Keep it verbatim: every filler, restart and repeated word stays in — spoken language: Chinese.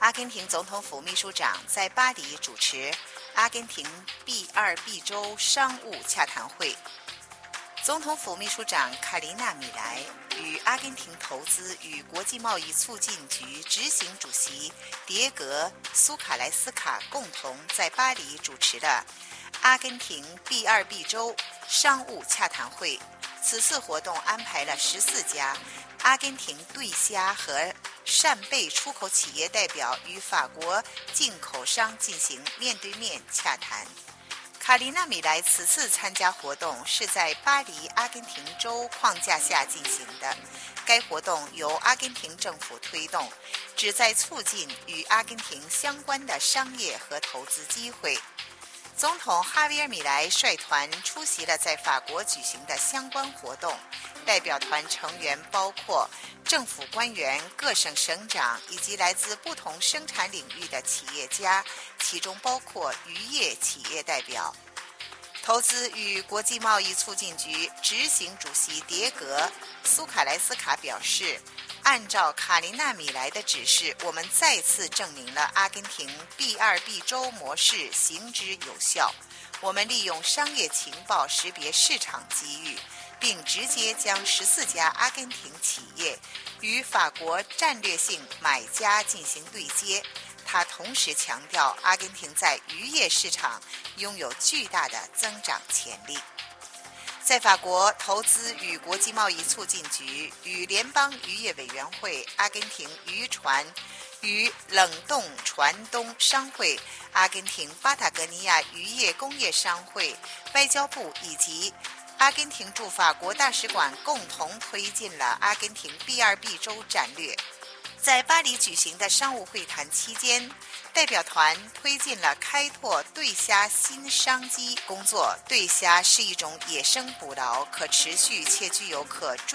阿根廷总统府秘书长在巴黎主持阿根廷 B 二 B 州商务洽谈会。总统府秘书长卡琳娜·米莱与阿根廷投资与国际贸易促进局执行主席迭戈·苏卡莱斯卡共同在巴黎主持的阿根廷 B 二 B 州商务洽谈会。此次活动安排了十四家阿根廷对虾和扇贝出口企业代表与法国进口商进行面对面洽谈。卡琳娜·米莱此次参加活动是在巴黎阿根廷州框架下进行的，该活动由阿根廷政府推动，旨在促进与阿根廷相关的商业和投资机会。总统哈维尔·米莱率团出席了在法国举行的相关活动，代表团成员包括政府官员、各省省长以及来自不同生产领域的企业家，其中包括渔业企业代表。投资与国际贸易促进局执行主席迭戈·苏卡莱斯卡表示，按照卡琳娜·米莱的指示，我们再次证明了阿根廷 B 二 B 州模式行之有效。我们利用商业情报识别市场机遇，并直接将十四家阿根廷企业与法国战略性买家进行对接。他同时强调，阿根廷在渔业市场拥有巨大的增长潜力。在法国，投资与国际贸易促进局与联邦渔业委员会、阿根廷渔船与冷冻船东商会、阿根廷巴塔哥尼亚渔业工业商会、外交部以及阿根廷驻法国大使馆共同推进了阿根廷 B 二 B 州战略。在巴黎举行的商务会谈期间，代表团推进了开拓对虾新商机工作。对虾是一种野生捕捞、可持续且具有可